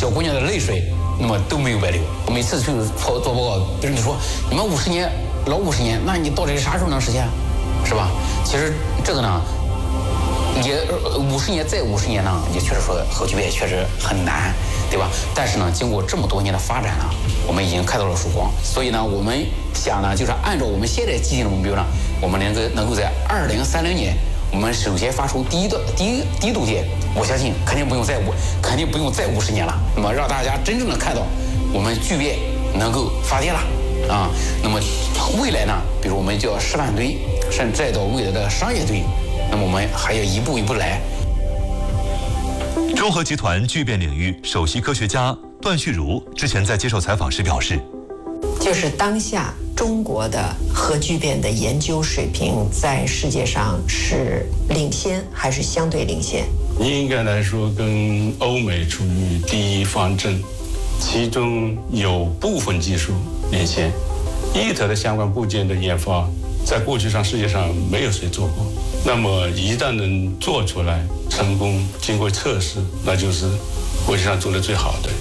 小姑娘的泪水，那么都没有白流。我每次去做报告，别人就说你们50年老50年，那你到底啥时候能实现，是吧？其实这个呢，也50年再50年呢，也确实说核聚变确实很难，对吧？但是呢，经过这么多年的发展呢，我们已经看到了曙光。所以呢，我们想呢，就是按照我们现在既定的目标呢，我们能够在2030年，我们首先发出第一度电。我相信肯定不用再50年了。那么让大家真正的看到我们聚变能够发电了啊。那么未来呢，比如我们叫示范堆，甚至再到未来的商业堆，那么我们还要一步一步来。 中核集团聚变领域首席科学家段旭如之前在接受采访时表示， 就是当下中国的核聚变的研究水平在世界上是领先还是相对领先？ 应该来说，跟欧美处于第一方阵，其中有部分技术领先。ITER的相关部件的研发，在过去世界上没有谁做过。那么一旦能做出来成功，经过测试，那就是国际上做的最好的。